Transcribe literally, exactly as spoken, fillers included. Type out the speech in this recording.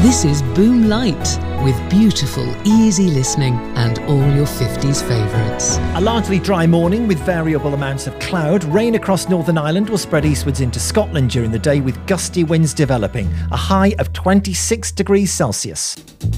This is Boom Light, with beautiful, easy listening and all your fifties favourites. A largely dry morning with variable amounts of cloud. Rain across Northern Ireland will spread eastwards into Scotland during the day, with gusty winds developing. A high of twenty-six degrees Celsius.